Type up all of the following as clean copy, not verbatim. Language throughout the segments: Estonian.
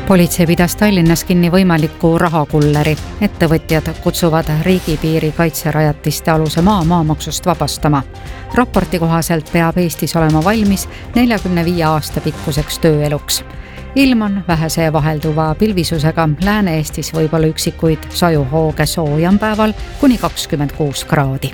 Politsei pidas Tallinnas kinni võimaliku rahakulleri. Ettevõtjad kutsuvad riigipiiri kaitserajatiste aluse maamaksust vabastama. Raporti kohaselt peab Eestis olema valmis 45 aasta pikkuseks tööeluks. Ilm on vähese vahelduva pilvisusega. Lääne-Eestis võib olla üksikuid sajuhooge, soojam päeval kuni 26 kraadi.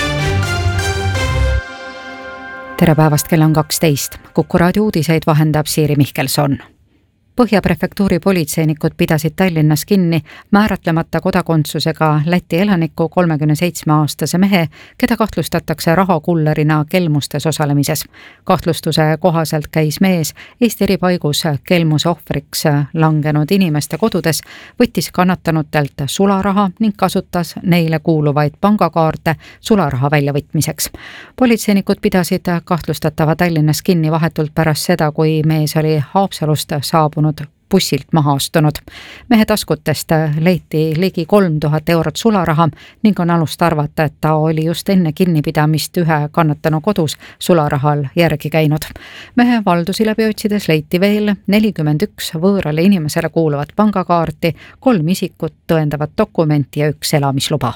Tere päevast, kell on 12. Kuku raadio uudiseid vahendab Siiri Mihkelson. Põhjaprefektuuri politseinikud pidasid Tallinnas kinni määratlemata kodakondsusega Läti elaniku 37-aastase mehe, keda kahtlustatakse rahakullerina kelmustes osalemises. Kahtlustuse kohaselt käis mees Eesti eri paigus kelmuse ohvriks langenud inimeste kodudes, võttis kannatanutelt sularaha ning kasutas neile kuuluvaid pangakaarte sularaha väljavõtmiseks. Politseinikud pidasid kahtlustatava Tallinnas kinni vahetult pärast seda, kui mees oli Haapsalust saabunud bussilt maha astunud. Mehe taskutest leiti ligi 3000 eurot sularaha ning on alust arvata, et ta oli just enne kinnipidamist ühe kannatanu kodus sularahal järgi käinud. Mehe valdusi läbi otsides leiti veel 41 võõrale inimesele kuuluvat pangakaarti, 3 isikut tõendavat dokumenti ja 1 elamisluba.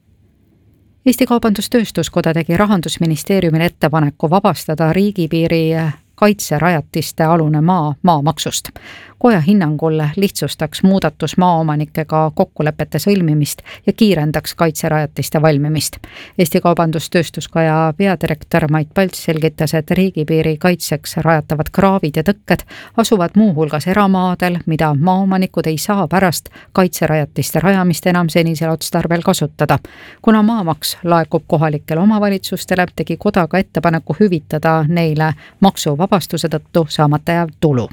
Eesti Kaubandus-Tööstuskoda tegi Rahandusministeeriumile ettepaneku vabastada riigipiiri kaitserajatiste alune maamaksust. Koja hinnangul lihtsustaks muudatus maaomanikega kokkulepete sõlmimist ja kiirendaks kaitserajatiste valmimist. Eesti Kaubandus-Tööstuskoja peadirektor Mait Palts selgitas, et riigipiiri kaitseks rajatavad kraavid ja tõkked asuvad muuhulgas eramaadel, mida maaomanikud ei saa pärast kaitserajatiste rajamist enam senisel otstarbel kasutada. Kuna maamaks laekub kohalikele omavalitsustele, tegi koda ka ettepaneku hüvitada neile maksuvabastuse tõttu saamata jääv tulu.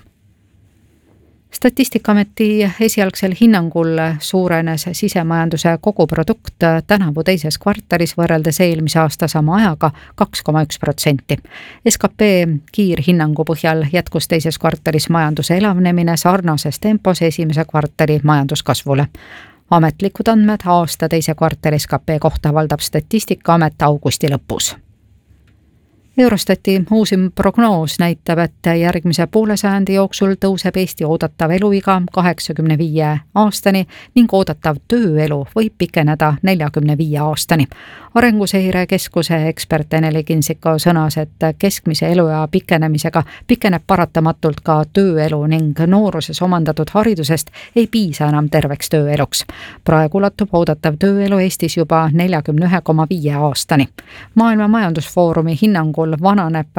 Statistikaameti esialgsel hinnangul suurenes sisemajanduse koguprodukt tänavu teises kvartalis võrreldes eelmise aasta sama ajaga 2,1%. SKP kiirhinnangu põhjal jätkus teises kvartalis majanduse elavnemine sarnases tempos esimese kvartali majanduskasvule. Ametlikud andmed aasta teise kvartali SKP kohta valdab Statistikaamet augusti lõpus. Eurostati uusim prognoos näitab, et järgmise poole sajandi jooksul tõuseb Eesti oodatav eluiga 85 aastani ning oodatav tööelu võib pikeneda 45 aastani. Arenguseire keskuse ekspert Eneli Kinsiko sõnas, et keskmise eluea pikenemisega pikeneb paratamatult ka tööelu ning nooruses omandatud haridusest ei piisa enam terveks tööeluks. Praegu ulatub oodatav tööelu Eestis juba 41,5 aastani. Maailma Majandusfoorumi hinnangul vananeb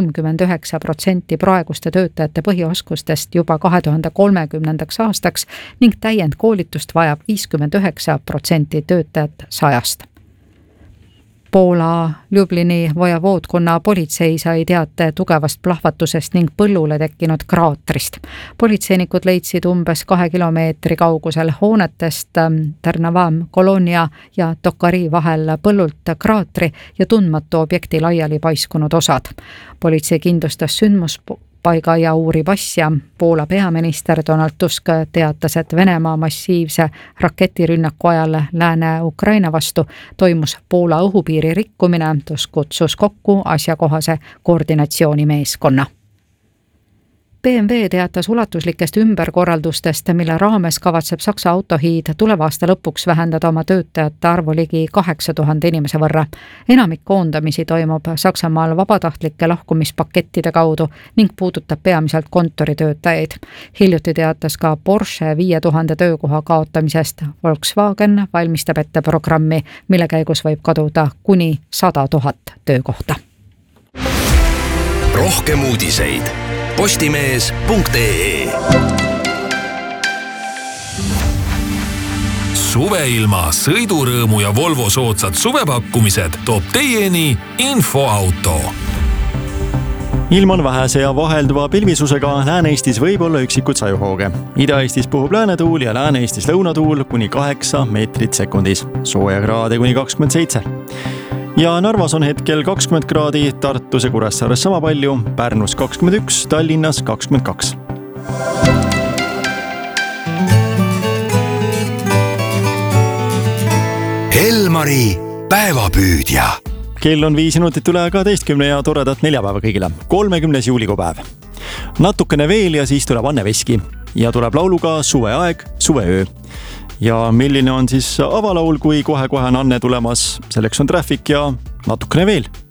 39% praeguste töötajate põhioskustest juba 2030. aastaks ning täiendkoolitust vajab 59% töötajat 100-st. Poola Ljublini vojevoodkonna politsei sai teate tugevast plahvatusest ning põllule tekkinud kraatrist. Politseinikud leidsid umbes 2 kilomeetri kaugusel hoonetest Trnavam, Kolonia ja Tokari vahel põllult kraatri ja tundmatu objekti laiali paiskunud osad. Politsei kindlustas sündmuspaiga ja uurib asja. Poola peaminister Donald Tusk teatas, et Venemaa massiivse raketirünnaku ajal Lääne-Ukraina vastu toimus Poola õhupiiri rikkumine. Tusk kutsus kokku asjakohase koordinatsioonimeeskonna. BMW teatas ulatuslikest ümberkorraldustest, mille raames kavatseb Saksa autohiid tuleva aasta lõpuks vähendada oma töötajate arvu ligi 8000 inimese võrra. Enamik koondamisi toimub Saksamaal vabatahtlike lahkumispakettide kaudu ning puudutab peamiselt kontoritöötajaid. Hiljuti teatas ka Porsche 5000 töökoha kaotamisest. Volkswagen valmistab ette programmi, mille käigus võib kaduda kuni 100 000 töökohta. Rohkem uudiseid postimees.ee. Suveilma, sõidurõõmu ja Volvo soodsad suvepakkumised toob teieni Infoauto. Ilm on vähese ja vahelduva pilvisusega. Lääne-Eestis võib olla üksikud sajuhooge. Ida-Eestis puhub läänatuul ja Lääne-Eestis lõunatuul kuni 8 meetrit sekundis. Sooja kraade kuni 27. Ja Narvas on hetkel 20 kraadi, Tartus ja Kuressaares sama palju, Pärnus 21, Tallinnas 22. Elmari päevapüüdja. Kell on 5 minutit üle 12 ja toredat neljapäeva kõigile. 30. juulikuu päev. Natukene veel ja siis tuleb Anne Veski ja tuleb lauluga Suveaeg, suveöö. Ja milline on siis avalaul, kui kohe on Anne tulemas, selleks on Traffic ja natukene veel.